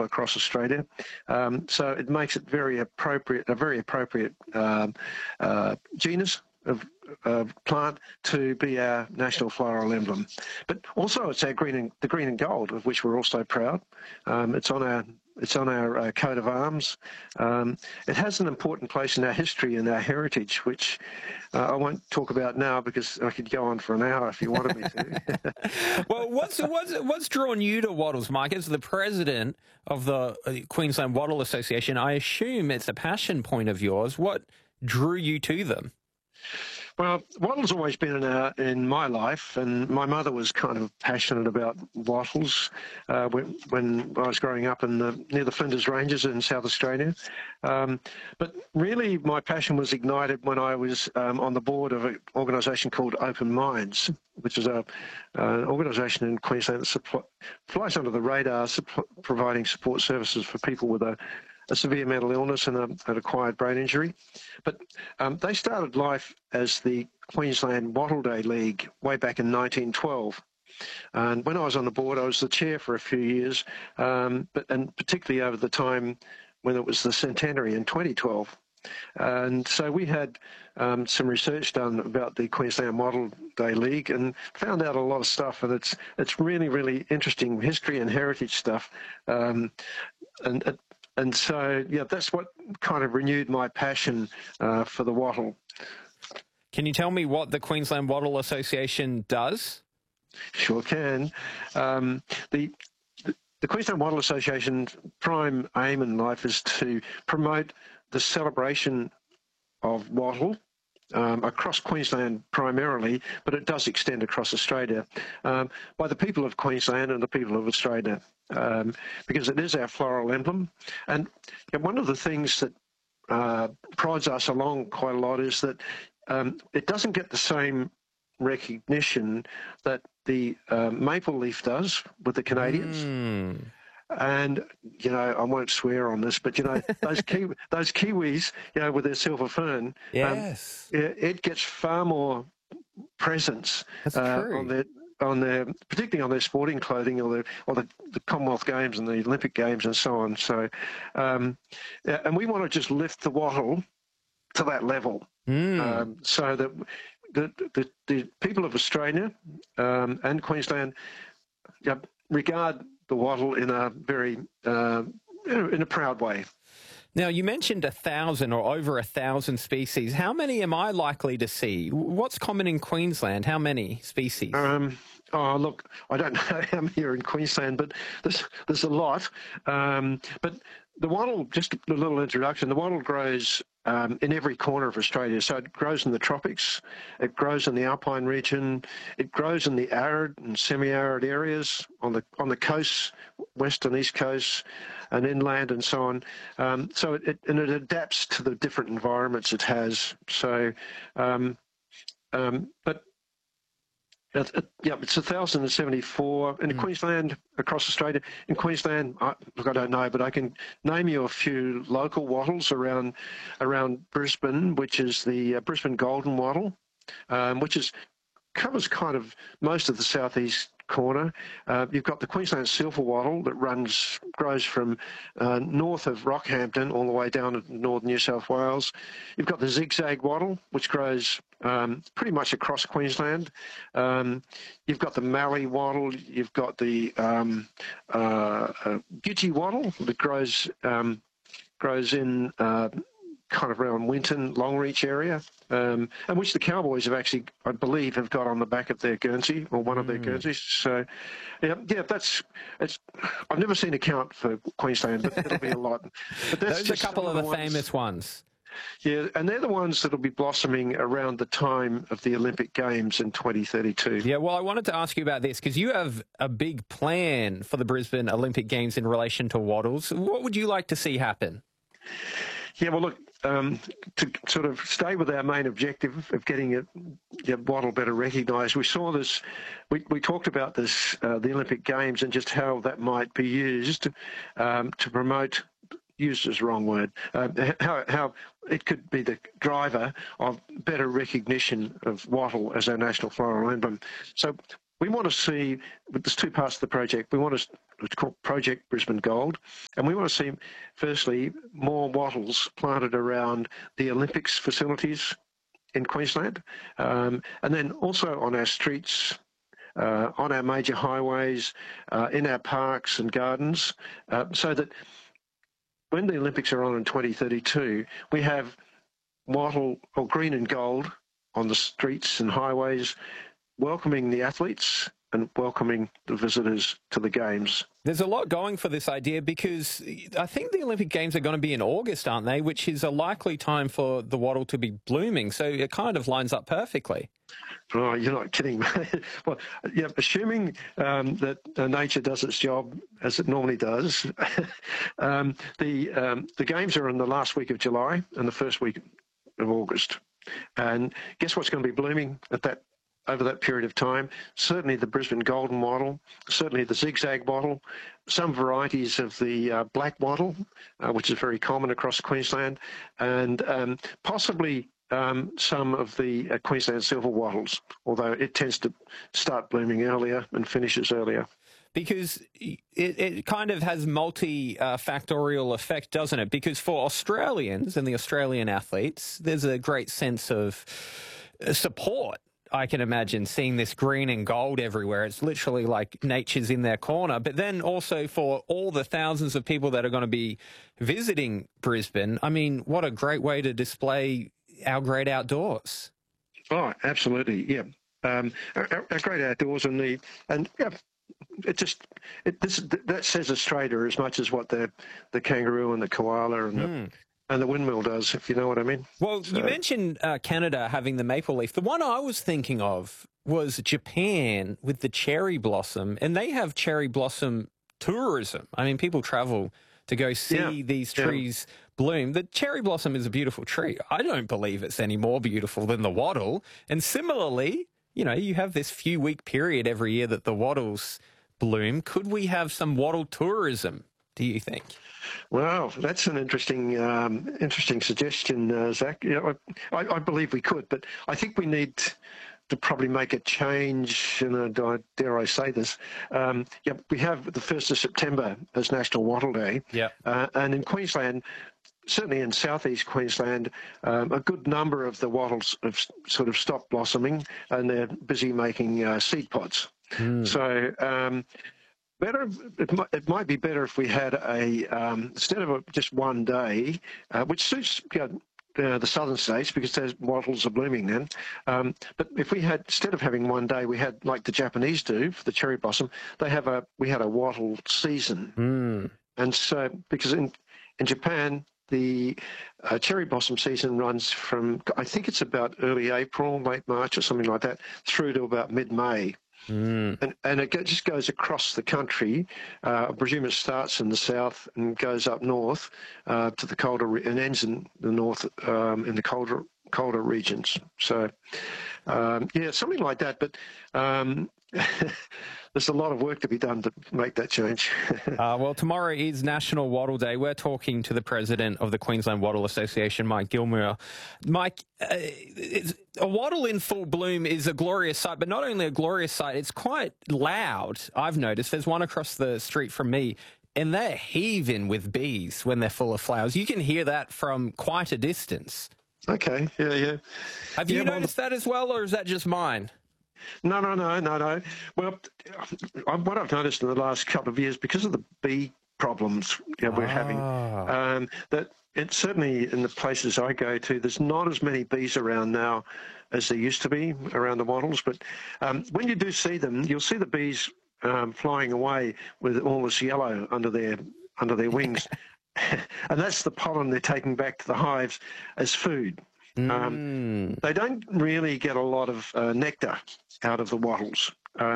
wattle across Australia. So it makes it a very appropriate genus of plant to be our national floral emblem. But also it's the green and gold, of which we're also proud. It's on our coat of arms. It has an important place in our history and our heritage, which I won't talk about now because I could go on for an hour if you wanted me to. Well, what's drawn you to wattles, Mike? As the president of the Queensland Wattle Association, I assume it's a passion point of yours. What drew you to them? Well, wattle's always been in my life, and my mother was kind of passionate about wattles when I was growing up near the Flinders Ranges in South Australia. But really, my passion was ignited when I was on the board of an organisation called Open Minds, which is an organisation in Queensland that flies under the radar, providing support services for people with a severe mental illness and an acquired brain injury. But they started life as the Queensland Wattle Day League way back in 1912. And when I was on the board, I was the chair for a few years, and particularly over the time when it was the centenary in 2012. And so we had some research done about the Queensland Wattle Day League and found out a lot of stuff, and it's really, really interesting history and heritage stuff. And so, yeah, that's what kind of renewed my passion for the wattle. Can you tell me what the Queensland Wattle Association does? Sure can. The Queensland Wattle Association's prime aim in life is to promote the celebration of wattle across Queensland primarily, but it does extend across Australia, by the people of Queensland and the people of Australia, because it is our floral emblem. And one of the things that prides us along quite a lot is that it doesn't get the same recognition that the maple leaf does with the Canadians. And, I won't swear on this, but, those Kiwis, with their silver fern, yes, it gets far more presence on their, particularly on their sporting clothing or the Commonwealth Games and the Olympic Games and so on. So, and we want to just lift the wattle to that level, so that the people of Australia and Queensland regard the wattle in a very in a proud way. Now, you mentioned 1,000 or over 1,000 species. How many am I likely to see? What's common in Queensland? How many species? Look, I don't know how many are in Queensland, but there's a lot. But the wattle, just a little introduction, the wattle grows in every corner of Australia. So it grows in the tropics, it grows in the alpine region, it grows in the arid and semi-arid areas on the coasts, west and east coasts, and inland and so on. So it adapts to the different environments it has. So, but it's 1,074 in Queensland, across Australia. In Queensland, look, I don't know, but I can name you a few local wattles around Brisbane, which is the Brisbane Golden Wattle, which covers kind of most of the southeast corner. You've got the Queensland Silver Wattle that grows from north of Rockhampton all the way down to northern New South Wales. You've got the Zigzag Wattle, which grows pretty much across Queensland. You've got the Mallee Wattle. You've got the Gidgee Wattle that grows in kind of around Winton, Longreach area, and which the Cowboys have actually, I believe, have got on the back of their Guernsey, or one of their Guernseys. So, I've never seen a count for Queensland, but it'll be a lot. But that's Those are a couple of the famous ones. Yeah, and they're the ones that will be blossoming around the time of the Olympic Games in 2032. Yeah, well, I wanted to ask you about this because you have a big plan for the Brisbane Olympic Games in relation to wattles. What would you like to see happen? Yeah, well, look, to sort of stay with our main objective of getting wattle better recognised, we saw this, we talked about this, the Olympic Games, and just how that might be used to promote, used is the wrong word, how it could be the driver of better recognition of wattle as our national floral emblem. So we want to see, there's two parts of the project. We want to it's called Project Brisbane Gold. And we want to see, firstly, more wattles planted around the Olympics facilities in Queensland, and then also on our streets, on our major highways, in our parks and gardens, so that when the Olympics are on in 2032, we have wattle or green and gold on the streets and highways, welcoming the athletes and welcoming the visitors to the Games. There's a lot going for this idea because I think the Olympic Games are going to be in August, aren't they? Which is a likely time for the wattle to be blooming. So it kind of lines up perfectly. Oh, you're not kidding. Well, yeah, assuming that nature does its job as it normally does, the Games are in the last week of July and the first week of August. And guess what's going to be blooming over that period of time? Certainly the Brisbane golden wattle, certainly the zigzag wattle, some varieties of the black wattle, which is very common across Queensland, and possibly some of the Queensland silver wattles, although it tends to start blooming earlier and finishes earlier. Because it kind of has multi-factorial effect, doesn't it? Because for Australians and the Australian athletes, there's a great sense of support. I can imagine seeing this green and gold everywhere. It's literally like nature's in their corner. But then also for all the thousands of people that are going to be visiting Brisbane, I mean, what a great way to display our great outdoors. Oh, absolutely, yeah. Our great outdoors that says Australia as much as what the kangaroo and the koala and the windmill does, if you know what I mean. Well, you mentioned Canada having the maple leaf. The one I was thinking of was Japan with the cherry blossom, and they have cherry blossom tourism. I mean, people travel to go see these trees bloom. The cherry blossom is a beautiful tree. I don't believe it's any more beautiful than the wattle. And similarly, you know, you have this few-week period every year that the wattles bloom. Could we have some wattle tourism, do you think? Well, that's an interesting suggestion, Zach. You know, I believe we could, but I think we need to probably make a change, and dare I say this. We have the 1st of September as National Wattle Day. Yeah. And in Queensland, certainly in southeast Queensland, a good number of the wattles have sort of stopped blossoming, and they're busy making seed pods. So it might be better if we had instead of just one day, which suits the southern states because those wattles are blooming then. But if we had, instead of having one day, we had like the Japanese do for the cherry blossom. We had a wattle season, and so because in Japan the cherry blossom season runs from, I think it's about early April, late March or something like that, through to about mid-May. And it just goes across the country. I presume it starts in the south and goes up north to the colder and ends in the north in the colder regions. So something like that. But there's a lot of work to be done to make that change. Well, tomorrow is National Wattle Day. We're talking to the president of the Queensland Wattle Association, Mike Gilmour. Mike, a wattle in full bloom is a glorious sight, but not only a glorious sight, it's quite loud, I've noticed. There's one across the street from me, and they're heaving with bees when they're full of flowers. You can hear that from quite a distance. Okay, yeah. Have you noticed that as well, or is that just mine? No. Well, what I've noticed in the last couple of years, because of the bee problems we're having, that it's certainly in the places I go to, there's not as many bees around now as there used to be around the wattles. But when you do see them, you'll see the bees flying away with all this yellow under their wings, and that's the pollen they're taking back to the hives as food. They don't really get a lot of nectar out of the wattles.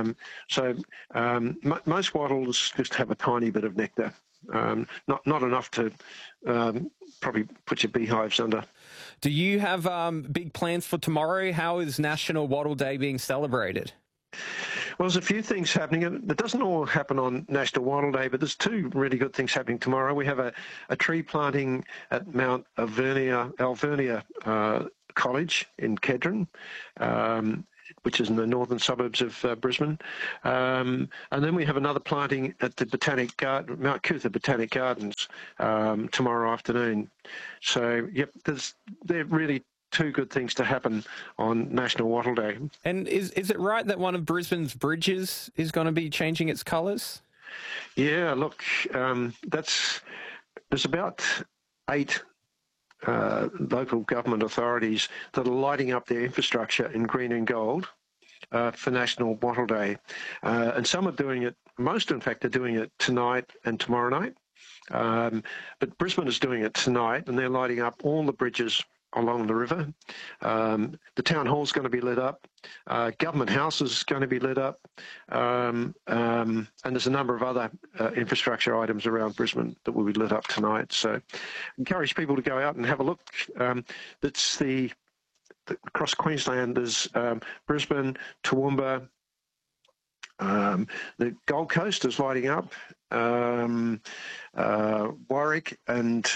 Most wattles just have a tiny bit of nectar, not enough to probably put your beehives under. Do you have big plans for tomorrow? How is National Wattle Day being celebrated? Well, there's a few things happening. It doesn't all happen on National Wattle Day, but there's two really good things happening tomorrow. We have a tree planting at Mount Alvernia College in Kedron. which is in the northern suburbs of Brisbane. And then we have another planting at the Mount Cootha Botanic Gardens tomorrow afternoon. So, yep, they're really two good things to happen on National Wattle Day. And is it right that one of Brisbane's bridges is going to be changing its colours? Yeah, look, there's about 8 local government authorities that are lighting up their infrastructure in green and gold for National Wattle Day. And some are doing it, most in fact are doing it tonight and tomorrow night. But Brisbane is doing it tonight, and they're lighting up all the bridges along the river. The town hall's going to be lit up. Government House is going to be lit up. And there's a number of other infrastructure items around Brisbane that will be lit up tonight. So encourage people to go out and have a look. That's across Queensland, there's Brisbane, Toowoomba, the Gold Coast is lighting up, Warwick and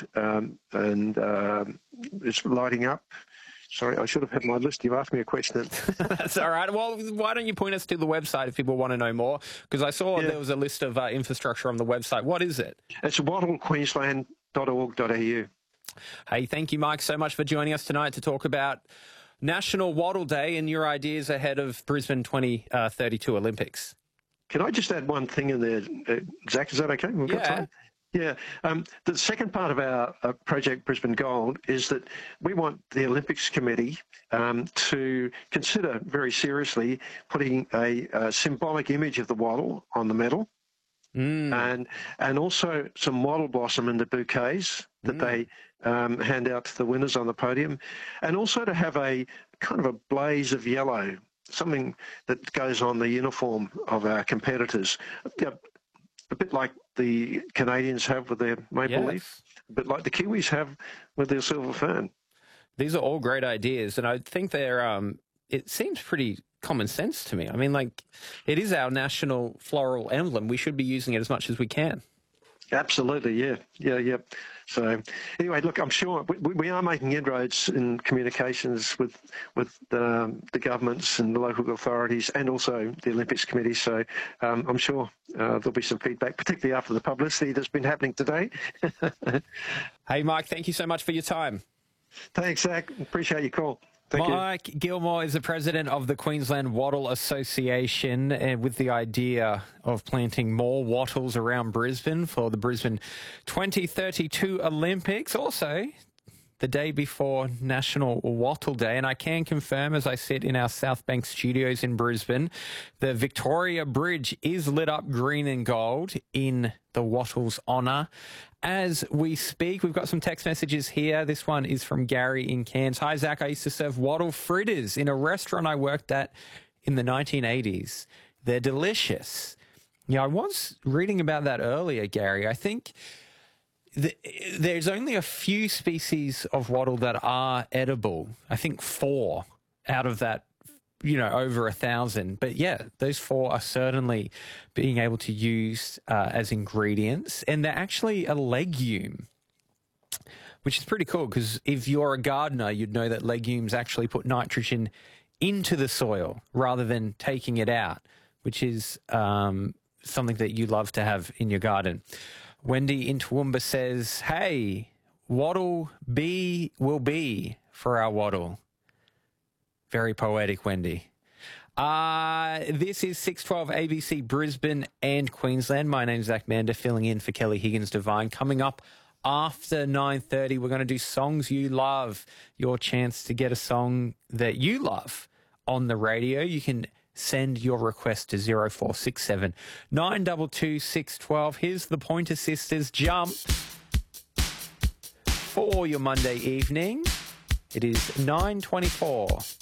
it's lighting up. Sorry, I should have had my list. You've asked me a question. That's all right. Well, why don't you point us to the website if people want to know more? Because I saw there was a list of infrastructure on the website. What is it? It's wattlequeensland.org.au. Hey, thank you, Mike, so much for joining us tonight to talk about National Wattle Day and your ideas ahead of Brisbane 2032 Olympics. Can I just add one thing in there, Zach? Is that okay? We've got time? Yeah. The second part of our project, Brisbane Gold, is that we want the Olympics Committee to consider very seriously putting a symbolic image of the wattle on the medal, and also some wattle blossom in the bouquets that they hand out to the winners on the podium, and also to have a kind of a blaze of yellow, something that goes on the uniform of our competitors. A bit like the Canadians have with their maple leaf, a bit like the Kiwis have with their silver fern. These are all great ideas, and I think they're, it seems pretty common sense to me. I mean, like, it is our national floral emblem. We should be using it as much as we can. Absolutely, yeah. So anyway, look, I'm sure we are making inroads in communications with the governments and the local authorities and also the Olympics Committee. So I'm sure there'll be some feedback, particularly after the publicity that's been happening today. Hey, Mike, thank you so much for your time. Thanks, Zach. Appreciate your call. Mike Gilmore is the president of the Queensland Wattle Association, and with the idea of planting more wattles around Brisbane for the Brisbane 2032 Olympics. Also, the day before National Wattle Day, and I can confirm as I sit in our South Bank studios in Brisbane, the Victoria Bridge is lit up green and gold in the wattle's honour. As we speak, we've got some text messages here. This one is from Gary in Cairns. Hi, Zach. I used to serve wattle fritters in a restaurant I worked at in the 1980s. They're delicious. Yeah, I was reading about that earlier, Gary. I think there's only a few species of wattle that are edible. I think 4 out of that, over 1,000. But yeah, those 4 are certainly being able to use as ingredients. And they're actually a legume, which is pretty cool because if you're a gardener, you'd know that legumes actually put nitrogen into the soil rather than taking it out, which is something that you love to have in your garden. Wendy in Toowoomba says, hey, wattle B will be for our wattle. Very poetic, Wendy. This is 612 ABC Brisbane and Queensland. My name's Zach Mander, filling in for Kelly Higgins-Devine. Coming up after 9:30, we're going to do Songs You Love. Your chance to get a song that you love on the radio. You can send your request to 0467 922 612. Here's the Pointer Sisters Jump for your Monday evening. It is 9:24.